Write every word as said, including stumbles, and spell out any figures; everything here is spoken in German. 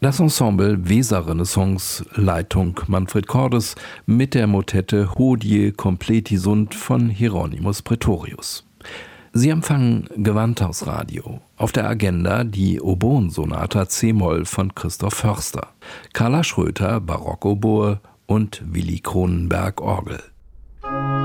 Das Ensemble Weser-Renaissance, Leitung Manfred Cordes, mit der Motette Hodie completi sunt von Hieronymus Praetorius. Sie empfangen Gewandhausradio. Auf der Agenda die Oboensonata c-Moll von Christoph Förster, Carla Schröter Barockoboe und Willi Cronenberg Orgel.